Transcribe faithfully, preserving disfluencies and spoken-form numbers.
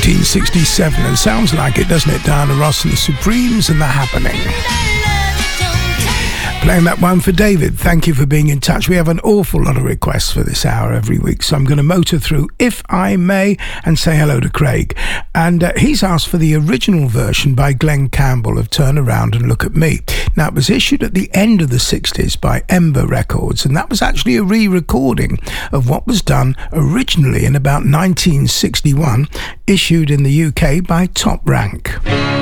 nineteen sixty-seven, and sounds like it, doesn't it? Diana Ross and the Supremes and The Happening. Playing that one for David. Thank you for being in touch. We have an awful lot of requests for this hour every week, so I'm going to motor through, if I may, and say hello to Craig. And uh, he's asked for the original version by Glenn Campbell of Turn Around and Look at Me. Now, it was issued at the end of the sixties by Ember Records, and that was actually a re-recording of what was done originally in about nineteen sixty-one, issued in the U K by Top Rank.